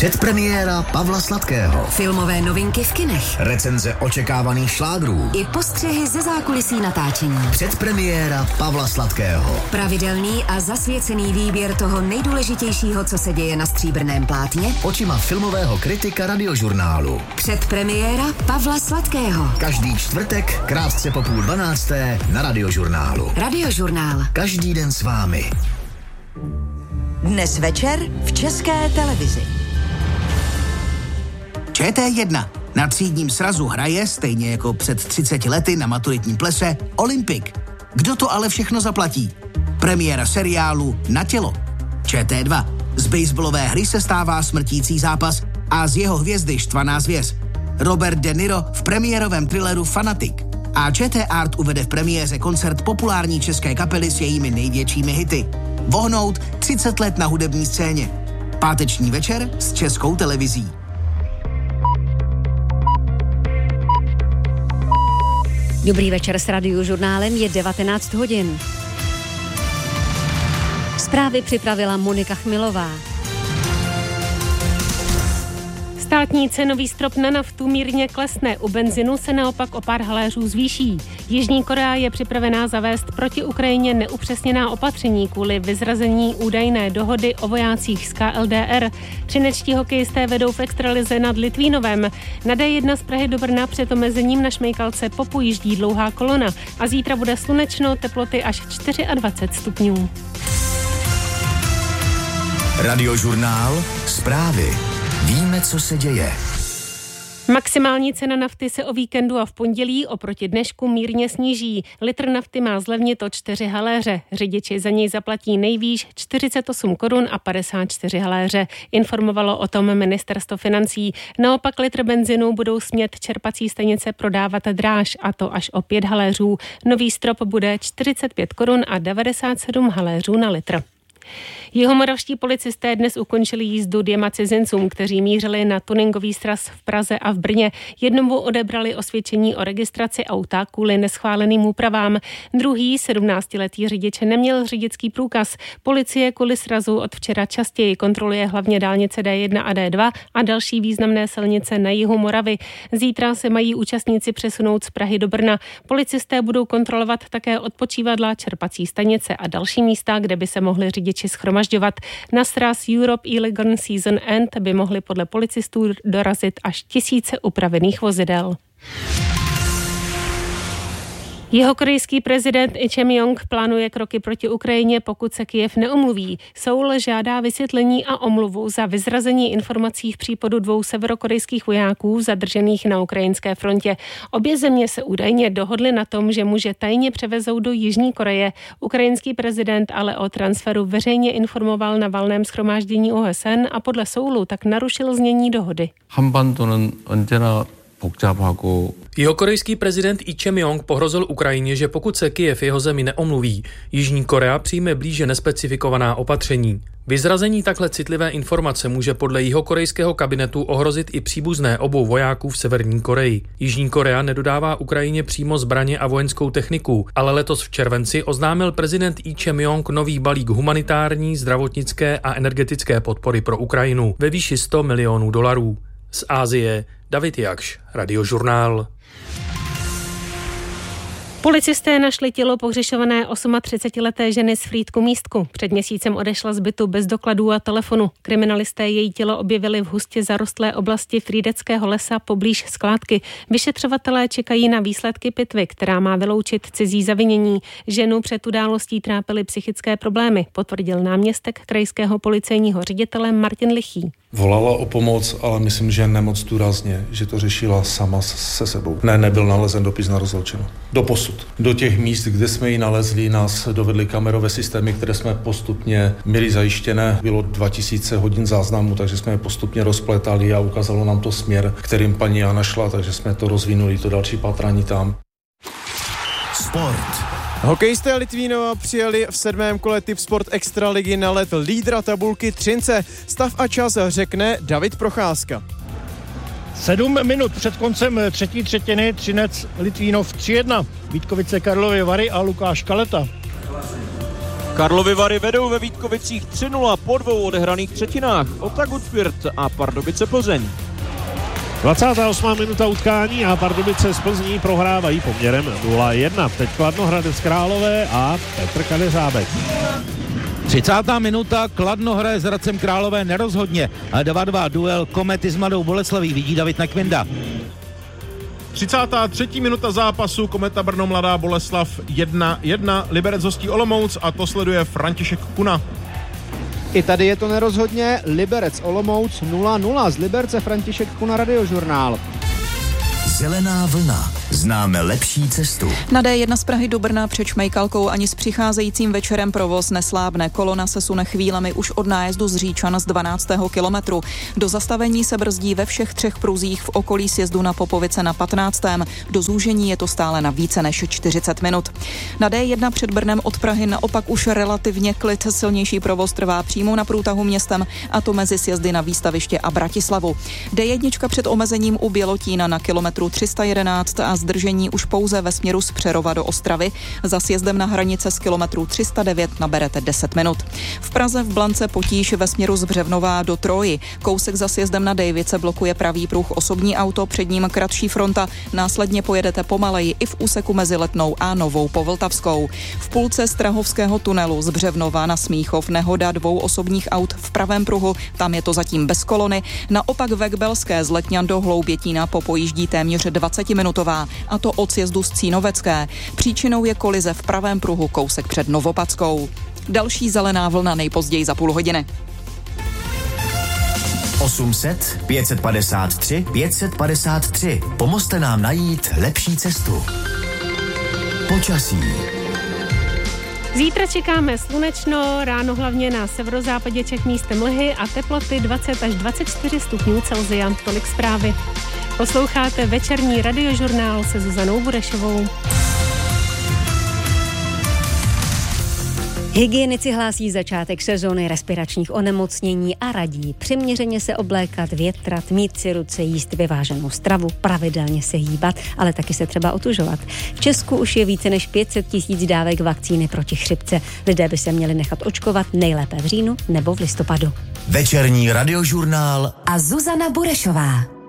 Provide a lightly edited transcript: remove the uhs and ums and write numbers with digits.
Předpremiéra Pavla Sladkého. Filmové novinky v kinech. Recenze očekávaných šlágrů. I postřehy ze zákulisí natáčení. Předpremiéra Pavla Sladkého. Pravidelný a zasvěcený výběr toho nejdůležitějšího, co se děje na stříbrném plátně. Očima filmového kritika Radiožurnálu. Předpremiéra Pavla Sladkého. Každý čtvrtek, krátce po 11:30 na Radiožurnálu. Radiožurnál. Každý den s vámi. Dnes večer v České televizi. ČT1 na třídním srazu hraje, stejně jako před 30 lety na maturitním plese, Olympik. Kdo to ale všechno zaplatí? Premiéra seriálu Na tělo. ČT2. Z baseballové hry se stává smrtící zápas a z jeho hvězdy štvaná zvěř. Robert De Niro v premiérovém thrilleru Fanatik. A ČT Art uvede v premiéře koncert populární české kapely s jejími největšími hity. Vohnout 30 let na hudební scéně. Páteční večer s Českou televizí. Dobrý večer, s Radiožurnálem je 19 hodin. Zprávy připravila Monika Chmilová. Státní cenový strop na naftu mírně klesne, u benzinu se naopak o pár haléřů zvýší. Jižní Korea je připravená zavést proti Ukrajině neupřesněná opatření kvůli vyzrazení údajné dohody o vojácích z KLDR. Třinečtí hokejisté vedou v extralize nad Litvínovem. Na D1 z Prahy do Brna před omezením na Šmejkalce popojíždí dlouhá kolona a zítra bude slunečno, teploty až 24 stupňů. Radiožurnál. Zprávy. Víme, co se děje. Maximální cena nafty se o víkendu a v pondělí oproti dnešku mírně sníží. Litr nafty má zlevnit o 4 haléře. Řidiči za něj zaplatí nejvýš 48 korun a 54 haléře. Informovalo o tom ministerstvo financí. Naopak litr benzinu budou smět čerpací stanice prodávat dráž, a to až o 5 haléřů. Nový strop bude 45 korun a 97 haléřů na litr. Jihomoravští policisté dnes ukončili jízdu 2 cizincům, kteří mířili na tuningový sraz v Praze a v Brně. Jednomu odebrali osvědčení o registraci auta kvůli neschváleným úpravám. Druhý, 17letý řidič, neměl řidičský průkaz. Policie kvůli srazu od včera častěji kontroluje hlavně dálnice D1 a D2 a další významné silnice na jihu Moravy. Zítra se mají účastníci přesunout z Prahy do Brna. Policisté budou kontrolovat také odpočívadla, čerpací stanice a další místa, kde by se mohli řidiči shromažďovat. Na sraz Europe Illegal Season End by mohli podle policistů dorazit až tisíce upravených vozidel. Jihokorejský prezident Lee Jae-myung plánuje kroky proti Ukrajině, pokud se Kyjev neomluví. Seoul žádá vysvětlení a omluvu za vyzrazení informací v případu 2 severokorejských vojáků zadržených na ukrajinské frontě. Obě země se údajně dohodly na tom, že muže tajně převezou do Jižní Koreje. Ukrajinský prezident ale o transferu veřejně informoval na valném shromáždění OSN a podle Seoulu tak narušil znění dohody. Jihokorejský prezident Lee Jae-myung pohrozil Ukrajině, že pokud se Kyjev jeho zemi neomluví, Jižní Korea přijme blíže nespecifikovaná opatření. Vyzrazení takhle citlivé informace může podle jihokorejského kabinetu ohrozit i příbuzné obou vojáků v Severní Koreji. Jižní Korea nedodává Ukrajině přímo zbraně a vojenskou techniku, ale letos v červenci oznámil prezident Lee Jae-myung nový balík humanitární, zdravotnické a energetické podpory pro Ukrajinu ve výši $100 milionů. Z Asie David Jakš, Radiožurnál. Policisté našli tělo pohřešované 38leté ženy z Frýdku-Místku. Před měsícem odešla z bytu bez dokladů a telefonu. Kriminalisté její tělo objevili v hustě zarostlé oblasti Frýdeckého lesa poblíž skládky. Vyšetřovatelé čekají na výsledky pitvy, která má vyloučit cizí zavinění. Ženu před událostí trápily psychické problémy, potvrdil náměstek krajského policejního ředitele Martin Lichý. Volala o pomoc, ale myslím, že nemoc důrazně, že to řešila sama se sebou. Nebyl nalezen dopis na rozloučenou. Doposud. Do těch míst, kde jsme ji nalezli, nás dovedly kamerové systémy, které jsme postupně měli zajištěné. Bylo 2000 hodin záznamu, takže jsme je postupně rozpletali a ukázalo nám to směr, kterým paní Jana šla, takže jsme to rozvinuli, to další pátrání tam. Sport. Hokejisté Litvínova přijeli v 7. kole Tipsport Extraligy na let lídra tabulky Třince. Stav a čas řekne David Procházka. 7 minut před koncem třetí třetiny Třinec Litvínov 3-1. Vítkovice Karlovy Vary a Lukáš Kaleta. Karlovy Vary vedou ve Vítkovicích 3-0 po 2 odehraných třetinách. Otagut Fürth a Pardubice Plzeň. 28. minuta utkání a Pardubice z Plzní prohrávají poměrem 0-1. Teď Kladno Hradec Králové a Petr Kadeřábek. 30. minuta, Kladno hraje s Hradcem Králové nerozhodně. 2-2 duel Komety s Mladou Boleslaví, vidí David Nekvinda. 33. minuta zápasu, Kometa Brno Mladá Boleslav 1-1, Liberec hostí Olomouc a to sleduje František Kuna. I tady je to nerozhodně, Liberec Olomouc 0-0, z Liberce František Kuna, Radiožurnál. Zelená vlna. Známe lepší cestu. Na D1 z Prahy do Brna před Šmejkalkou ani s přicházejícím večerem provoz neslábne. Kolona se sune chvílemi už od nájezdu z Říčan z 12. kilometru. Do zastavení se brzdí ve všech 3 pruzích v okolí sjezdu na Popovice na 15. Do zúžení je to stále na více než 40 minut. Na D1 před Brnem od Prahy naopak už relativně klid. Silnější provoz trvá přímo na průtahu městem, a to mezi sjezdy na Výstaviště a Bratislavu. D1 před omezením u Bělotína na kilometru 311 a zdržení už pouze ve směru z Přerova do Ostravy. Za sjezdem na hranice z kilometru 309 naberete 10 minut. V Praze v Blance potíž ve směru z Břevnová do Troji. Kousek za sjezdem na Dejvice blokuje pravý pruh osobní auto, před ním kratší fronta. Následně pojedete pomaleji i v úseku mezi Letnou a Novou Povltavskou. V půlce Strahovského tunelu z Břevnova na Smíchov nehoda 2 osobních aut v pravém pruhu, tam je to zatím bez kolony. Naopak ve Kbelské z Letňan do Hloubětína popojíždí téměř 20-minutová, a to od sjezdu z Cínovecké. Příčinou je kolize v pravém pruhu kousek před Novopadskou. Další zelená vlna nejpozději za půl hodiny. 800 553 553. Pomozte nám najít lepší cestu. Počasí. Zítra čekáme slunečno, ráno hlavně na severozápadě Čech místem mlhy a teploty 20 až 24 stupňů Celsia. Tolik zprávy. Posloucháte večerní Radiožurnál se Zuzanou Burešovou. Hygienici hlásí začátek sezóny respiračních onemocnění a radí přiměřeně se oblékat, větrat, mít si ruce, jíst vyváženou stravu, pravidelně se hýbat, ale taky se třeba otužovat. V Česku už je více než 500 000 dávek vakcíny proti chřipce. Lidé by se měli nechat očkovat nejlépe v říjnu nebo v listopadu. Večerní Radiožurnál a Zuzana Burešová.